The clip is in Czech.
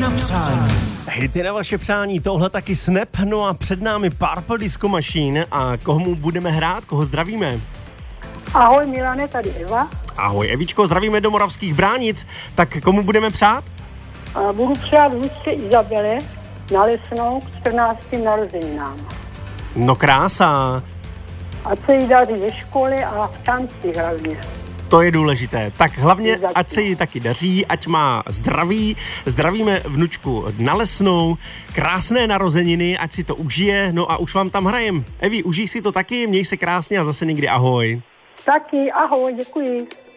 na přání. Hity na vaše přání, tohle taky Snap, no a před námi Purple Disco Machine a komu budeme hrát, koho zdravíme? Ahoj Milane, tady Eva. Ahoj Evičko, zdravíme do Moravských Bránic, tak komu budeme přát? Budu přát hudce Izabele na Lesnou k 14. narozeninám. No krása. Ať se jí daří ve škole a v tanci hlavně. To je důležité. Tak hlavně, ať se jí taky daří, ať má zdraví. Zdravíme vnučku na Lesnou, krásné narozeniny, ať si to užije, no a už vám tam hrajem. Evi, užij si to taky, měj se krásně a zase někdy ahoj. Taky, ahoj, děkuji.